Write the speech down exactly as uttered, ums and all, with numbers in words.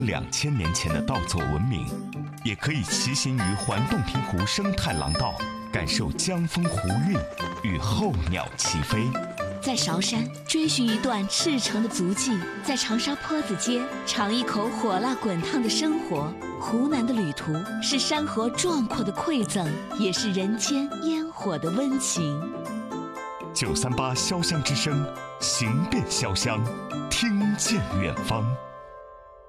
两千年前的稻作文明，也可以骑行于环洞庭湖生态廊道，感受江风湖韵与候鸟齐飞。 在韶山追寻一段赤诚的足迹，在长沙坡子街尝一口火辣滚烫的生活。湖南的旅途是山河壮阔的馈赠，也是人间烟火的温情。 九三八潇湘之声，行遍潇湘，听见远方。